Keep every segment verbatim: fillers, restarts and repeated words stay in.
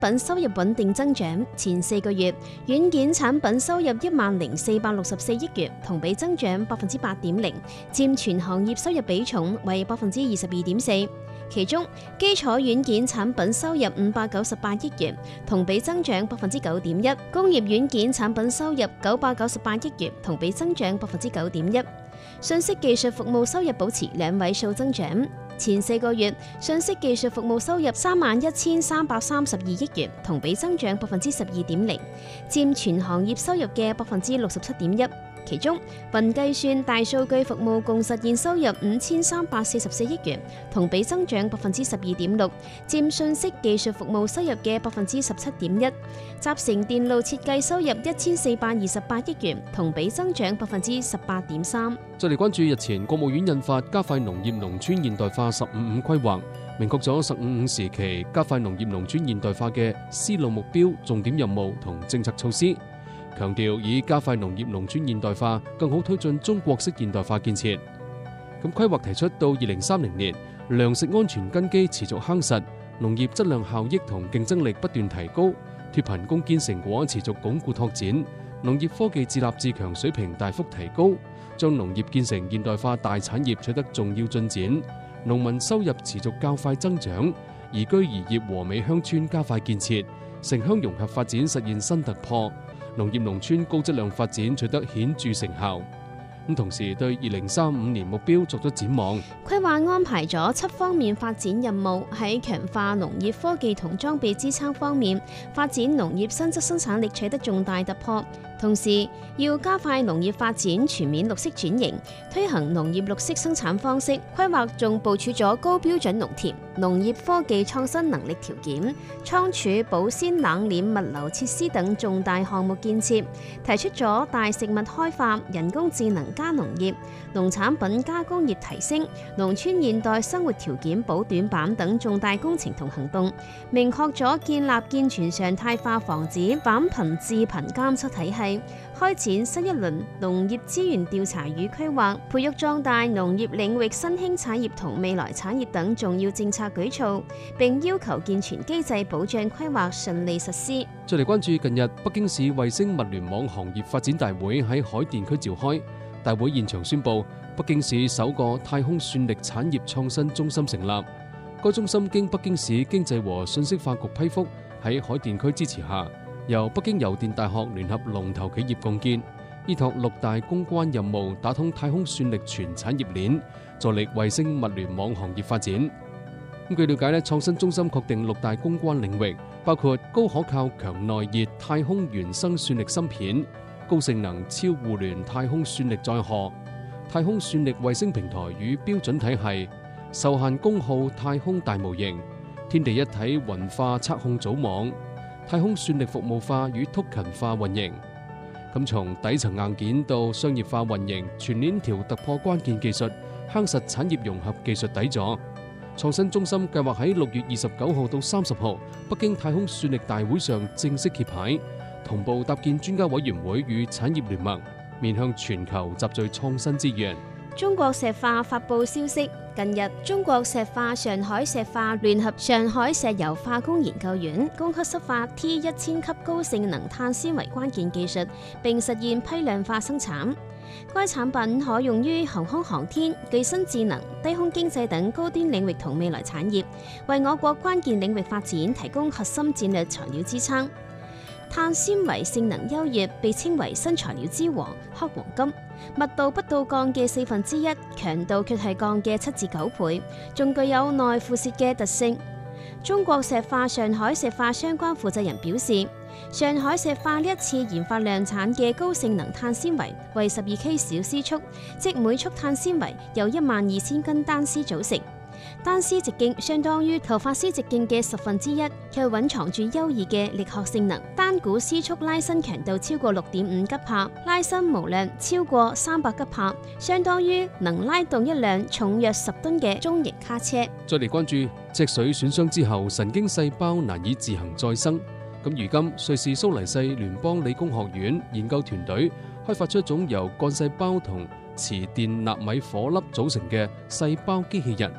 品收入穩定增長，前四個月軟件產品收入一萬零四百六十四億元，同比增長百分之八點零，佔全行業收入比重為百分之二十二點四。其中基礎軟件產品收入五百九十八億元，同比增長百分之九點一；工業軟件產品收入九百九十八億元，同比增長百分之九點一。信息技術服務收入保持兩位數增長，前四個月信息技術服務收入三萬一千三百三十二億元，同比增長百分之十二點零，佔全行業收入嘅百分之六十七點一。其中，雲計算大數據服務共實現收入五千三百四十四億元，同比增長百分之十二點六，佔信息技術服務收入嘅百分之十七點一。集成電路設計收入一千四百二十八億元，同比增長百分之十八點三。 再嚟關注日前國務院印發加快農業農村現代化十五五規劃，明確咗十五五時期加快農業農村現代化嘅思路目標、重點任務同政策措施。強調以加快農業農村現代化，更好推進中國式現代化建設。咁規劃提出到二零三零年，糧食安全根基持續夯實，農業質量效益同競爭力不斷提高，脫貧攻堅成果持續鞏固拓展，農業科技自立自強水平大幅提高，將農業建成現代化大產業取得重要進展，農民收入持續較快增長，宜居宜業和美鄉村加快建設，城鄉融合發展實現新突破。農業農村高質量發展取得顯著成效，咁同時對二零三五年目標作咗展望。 規劃安排咗七方面發展任務，喺強化農業科技同裝備支撐方面，發展農業新質生產力取得重大突破。同時要加快農業發展全面綠色轉型，推行農業綠色生產方式。規劃仲部署咗高標準農田、農業科技創新能力條件、倉儲、保鮮、冷鏈、物流設施等重大項目建設，提出咗大食物開發、人工智能加農業、農產品加工業提升、農村現代生活條件補短板等重大工程同行動，明確咗建立健全常態化防止返貧致貧監測體系。開展新一輪農業資源調查與規劃，培育壯大農業領域新興產業同未來產業等重要政策舉措，並要求健全機制保障規劃順利實施。 再嚟關注近日北京市衛星物聯網行業發展大會喺海淀區召開，大會現場宣布北京市首個太空算力產業創新中心成立。該中心經北京市經濟和信息化局批復，喺海淀區支持下，由北京郵電大學聯合龍頭企業共建，依託六大攻關任務，打通太空算力全產業鏈，助力衛星物聯網行業發展。咁據了解咧，創新中心確定六大攻關領域，包括高可靠強耐熱太空原生算力芯片、高性能超互聯太空算力載荷、太空算力衛星平台與標準體系、受限功耗太空大模型、天地一體雲化測控組網、太空算力服務化與 token 化運營。咁從底層硬件到商業化運營，全鏈條突破關鍵技術，夯實產業融合技術底座。創新中心計劃喺六月二十九號到三十號北京太空算力大會上正式揭牌，同步搭建專家委員會與產業聯盟，面向全球集聚創新資源。 中國石化發布消息，近日中國石化上海石化聯合上海石油化工研究院供給釋放 T 一千級高性能碳纖維關鍵技術，並實現批量化生產。該產品可用於航空航天、具身智能、低空經濟等高端領域同未來產業，為我國關鍵領域發展提供核心戰略材料支撐。碳纖維性能優越，被稱為新材料之王、黑黃金，密度不到鋼嘅四分之一，強度卻係鋼嘅七至九倍，仲具有耐腐蝕嘅特性。中國石化上海石化相關負責人表示，上海石化呢一次研發量產嘅高性能碳纖維為十二 K 小絲束，即每束碳纖維由一萬二千根單絲組成。單絲直徑相當於頭髮絲直徑嘅十分之一，卻蘊藏住優異嘅力學性能。單股絲束拉伸強度超過六點五吉帕，拉伸無量超過三百吉帕，相當於能拉動一輛重約十噸嘅中型卡車。 再嚟關注脊髓損傷之後神經細胞難以自行再生。咁如今瑞士蘇黎世聯邦理工學院研究團隊開發出一種由幹細胞同磁電納米顆粒組成嘅細胞機器人。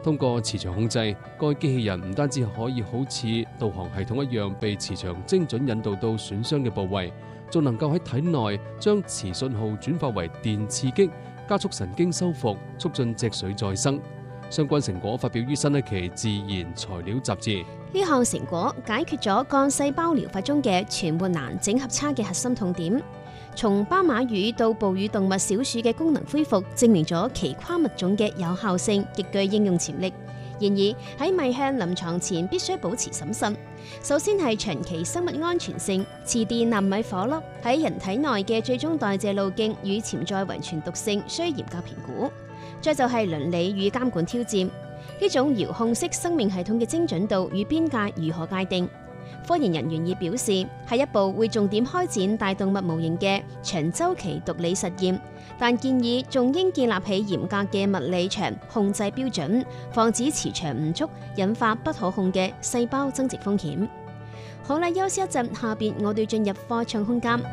通過磁場控制，該機器人唔單止可以好似導航系統一樣被磁場精準引導到損傷嘅部位，仲能夠喺體內將磁信號轉化為電刺激，加速神經修復，促進脊髓再生。相關成果發表於新一期《自然材料》雜誌。 呢項成果解決咗幹細胞療法中嘅存活難整合差嘅核心痛點。從斑馬魚到哺乳動物小鼠嘅功能恢復，證明咗奇跨物種嘅有效性，極具應用潛力。然而喺邁向臨床前，必須保持審慎。首先係長期生物安全性，磁電納米顆粒喺人體內嘅最終代謝路徑與潛在遺傳毒性需嚴格評估。再就係倫理與監管挑戰，呢種遙控式生命系統嘅精準度與邊界如何界定？科研人員已表示，下一步會重點開展大動物模型嘅長周期毒理實驗，但建議仲應建立起嚴格嘅物理場控制標準，防止磁場誤觸引發不可控嘅細胞增殖風險。好啦，休息一陣，下邊我哋進入科創空間。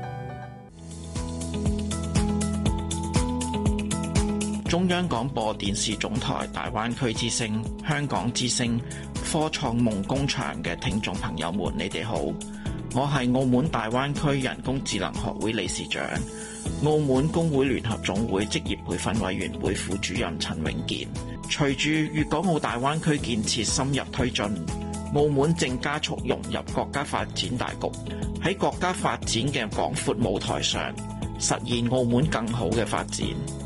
中央廣播電視總台大灣區之聲、香港之聲、科創夢工場嘅聽眾朋友們，你哋好，我係澳門大灣區人工智能學會理事長、澳門工會聯合總會職業培訓委員會副主任陳永健。隨住粵港澳大灣區建設深入推進，澳門正加速融入國家發展大局，喺國家發展嘅廣闊舞台上，實現澳門更好嘅發展。